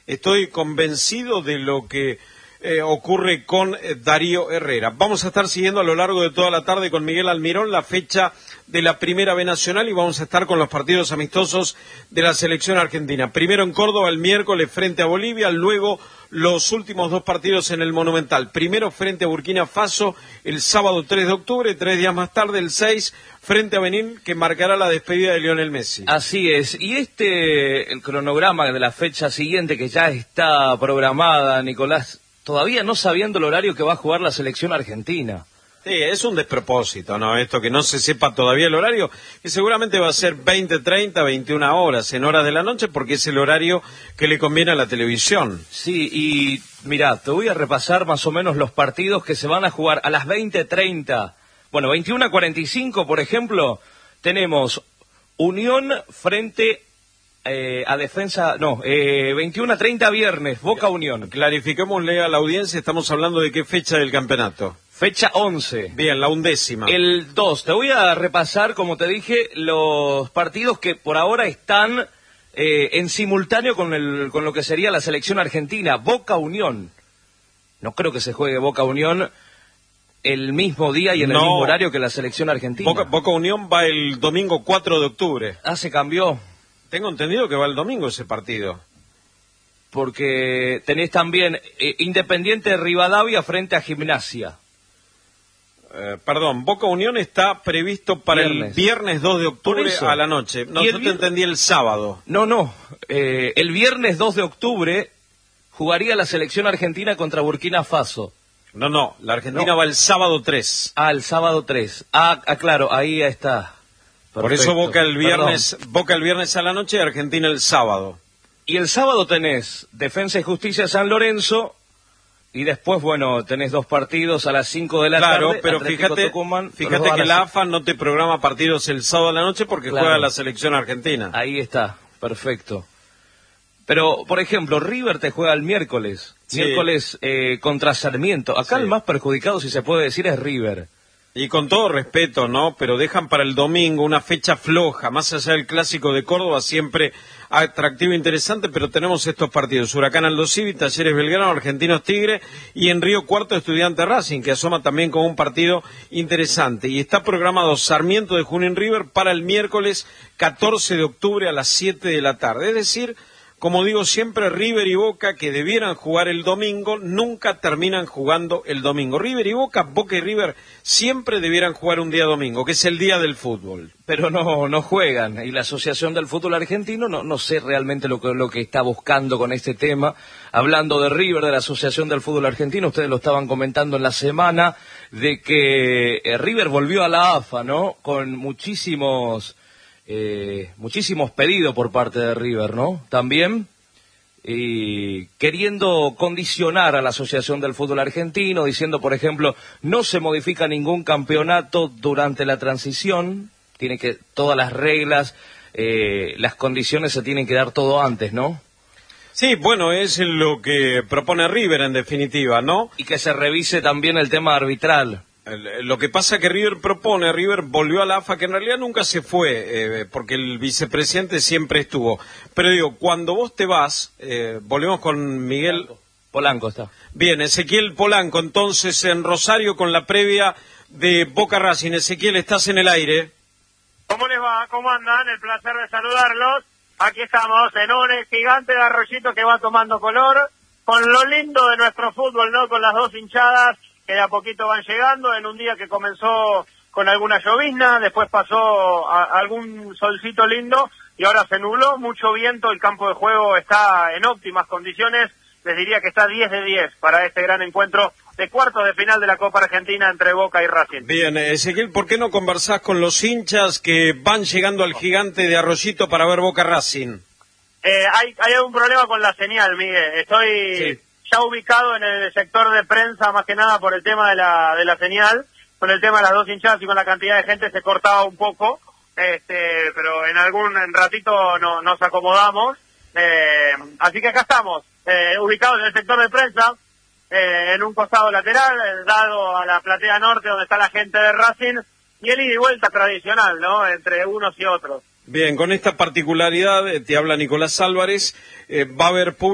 estoy convencido de lo que ocurre con Darío Herrera. Vamos a estar siguiendo a lo largo de toda la tarde con Miguel Almirón la fecha de la Primera B Nacional y vamos a estar con los partidos amistosos de la selección argentina. Primero en Córdoba el miércoles frente a Bolivia, luego los últimos dos partidos en el Monumental. Primero frente a Burkina Faso el sábado 3 de octubre, 3 días más tarde el 6 frente a Benín, que marcará la despedida de Lionel Messi. Así es, y el cronograma de la fecha siguiente que ya está programada, Nicolás, todavía no sabiendo el horario que va a jugar la selección argentina. Sí, es un despropósito, ¿no? Esto que no se sepa todavía el horario, que seguramente va a ser 20:30, 21 horas, en horas de la noche, porque es el horario que le conviene a la televisión. Sí, y mirá, te voy a repasar más o menos los partidos que se van a jugar a las 20:30. Bueno, 21:45, por ejemplo, tenemos Unión frente a Defensa, 21:30 viernes, Boca Unión. Clarifiquémosle a la audiencia, estamos hablando de qué fecha del campeonato. Fecha 11. Bien, la 11ª. El 2. Te voy a repasar, como te dije, los partidos que por ahora están en simultáneo con lo que sería la selección argentina. Boca Unión. No creo que se juegue Boca Unión el mismo día y en el mismo horario que la selección argentina. Boca Unión va el domingo 4 de octubre. Ah, se cambió. Tengo entendido que va el domingo ese partido. Porque tenés también Independiente Rivadavia frente a Gimnasia. Perdón, Boca Unión está previsto para el viernes 2 de octubre a la noche. No, yo te entendí el sábado. No. El viernes 2 de octubre jugaría la selección argentina contra Burkina Faso. No, la Argentina va el sábado 3. Ah, el sábado 3. Claro, ahí está. Perfecto. Por eso Boca el viernes a la noche y Argentina el sábado. Y el sábado tenés Defensa y Justicia San Lorenzo. Y después, bueno, tenés dos partidos a las 5 de la tarde. Claro, pero fíjate que la AFA no te programa partidos el sábado a la noche porque juega la selección argentina. Ahí está, perfecto. Pero, por ejemplo, River te juega el miércoles. Sí. Miércoles contra Sarmiento. Acá el más perjudicado, si se puede decir, es River. Y con todo respeto, ¿no? Pero dejan para el domingo una fecha floja, más allá del clásico de Córdoba, siempre atractivo e interesante, pero tenemos estos partidos: Huracán Aldo Civi, Talleres Belgrano, Argentinos Tigre, y en Río Cuarto Estudiante Racing, que asoma también como un partido interesante. Y está programado Sarmiento de Junín River para el miércoles 14 de octubre a las 7 de la tarde. Es decir, como digo siempre, River y Boca, que debieran jugar el domingo, nunca terminan jugando el domingo. River y Boca y River siempre debieran jugar un día domingo, que es el día del fútbol. Pero no juegan, y la Asociación del Fútbol Argentino, no sé realmente lo que está buscando con este tema. Hablando de River, de la Asociación del Fútbol Argentino, ustedes lo estaban comentando en la semana, de que River volvió a la AFA, ¿no? Con muchísimos pedidos por parte de River, ¿no? También, y queriendo condicionar a la Asociación del Fútbol Argentino, diciendo, por ejemplo, no se modifica ningún campeonato durante la transición, tiene que, todas las reglas, las condiciones se tienen que dar todo antes, ¿no? Sí, bueno, es lo que propone River en definitiva, ¿no? Y que se revise también el tema arbitral. Lo que pasa que River volvió a la AFA, que en realidad nunca se fue, porque el vicepresidente siempre estuvo. Pero digo, cuando vos te vas, volvemos con Miguel Polanco está. Bien, Ezequiel Polanco, entonces en Rosario con la previa de Boca Racing. Ezequiel, estás en el aire. ¿Cómo les va? ¿Cómo andan? El placer de saludarlos. Aquí estamos en un gigante de arroyito que va tomando color, con lo lindo de nuestro fútbol, ¿no? Con las dos hinchadas que de a poquito van llegando, en un día que comenzó con alguna llovizna, después pasó algún solcito lindo y ahora se nubló, mucho viento, el campo de juego está en óptimas condiciones, les diría que está 10 de 10 para este gran encuentro de cuartos de final de la Copa Argentina entre Boca y Racing. Bien, Ezequiel, ¿por qué no conversás con los hinchas que van llegando al gigante de Arroyito para ver Boca Racing? Hay un problema con la señal, Miguel, estoy ya ubicado en el sector de prensa, más que nada por el tema de la señal, con el tema de las dos hinchadas y con la cantidad de gente se cortaba un poco, pero en ratito nos acomodamos, así que acá estamos, ubicados en el sector de prensa, en un costado lateral, dado a la platea norte donde está la gente de Racing, y el ida y vuelta tradicional, ¿no?, entre unos y otros. Bien, con esta particularidad, te habla Nicolás Álvarez, va a haber público.